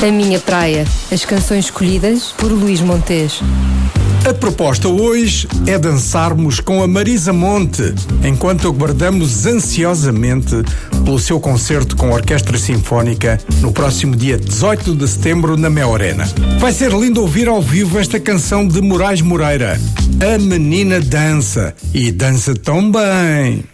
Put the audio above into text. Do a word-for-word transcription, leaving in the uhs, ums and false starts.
A Minha Praia, as canções escolhidas por Luís Montes. A proposta hoje é dançarmos com a Marisa Monte, enquanto aguardamos ansiosamente pelo seu concerto com a Orquestra Sinfónica no próximo dia dezoito de setembro na Mel Arena. Vai ser lindo ouvir ao vivo esta canção de Moraes Moreira. A menina dança, e dança tão bem.